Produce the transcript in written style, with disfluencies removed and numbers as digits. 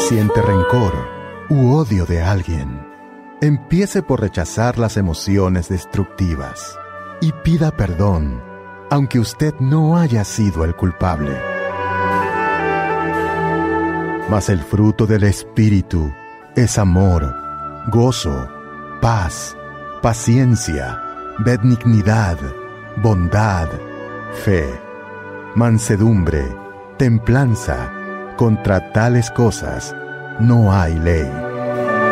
siente rencor u odio de alguien, empiece por rechazar las emociones destructivas y pida perdón, aunque usted no haya sido el culpable. Mas el fruto del Espíritu es amor, gozo, paz, paciencia, benignidad, bondad, fe, mansedumbre, templanza. Contra tales cosas no hay ley.